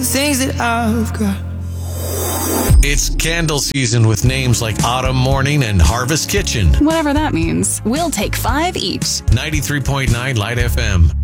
things that I've got. It's candle season with names like Autumn Morning and Harvest Kitchen. Whatever that means. We'll take 5 each. 93.9 Light FM.